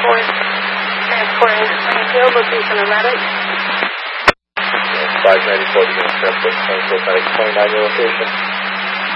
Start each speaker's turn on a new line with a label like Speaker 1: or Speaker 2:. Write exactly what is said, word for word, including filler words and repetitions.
Speaker 1: four, transporting to Springfield, looking for the medic.
Speaker 2: five ninety-four, beginning transport to Springfield, medic twenty-nine, your location.